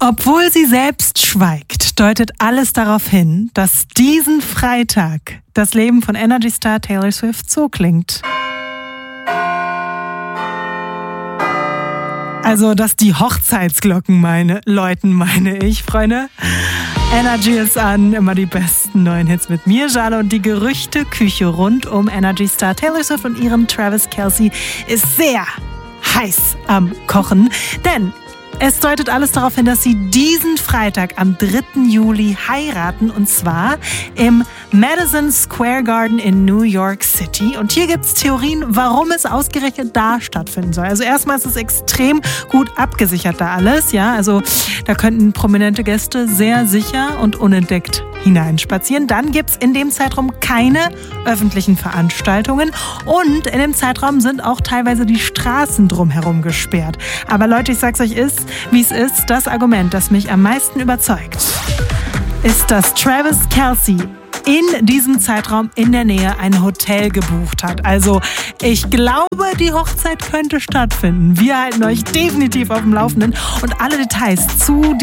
Obwohl sie selbst schweigt, deutet alles darauf hin, dass diesen Freitag das Leben von Energy-Star Taylor Swift so klingt. Also, dass die Hochzeitsglocken läuten, meine ich, Freunde. Energy ist an, immer die besten neuen Hits mit mir, Jale, und die Gerüchteküche rund um Energy-Star Taylor Swift und ihren Travis Kelce ist sehr heiß am Kochen, denn es deutet alles darauf hin, dass sie diesen Freitag am 3. Juli heiraten, und zwar im Madison Square Garden in New York City. Und hier gibt es Theorien, warum es ausgerechnet da stattfinden soll. Also erstmal ist es extrem gut abgesichert da alles, ja. Also da könnten prominente Gäste sehr sicher und unentdeckt hineinspazieren. Dann gibt es in dem Zeitraum keine öffentlichen Veranstaltungen und in dem Zeitraum sind auch teilweise die Straßen drumherum gesperrt. Aber Leute, ich sag's euch, wie es ist, das Argument, das mich am meisten überzeugt, ist, dass Travis Kelce in diesem Zeitraum in der Nähe ein Hotel gebucht hat. Also ich glaube, die Hochzeit könnte stattfinden. Wir halten euch definitiv auf dem Laufenden und alle Details zu